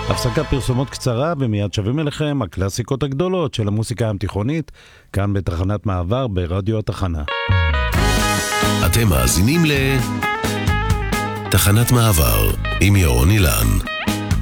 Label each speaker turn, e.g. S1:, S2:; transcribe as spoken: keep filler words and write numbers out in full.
S1: הפסקת פרסומות קצרה ומיד שווים אליכם הקלאסיקות הגדולות של המוסיקה המתיכונית, כאן בתחנת מעבר ברדיו התחנה.
S2: אתם מאזינים ל... תחנת מעבר עם ירון אילן.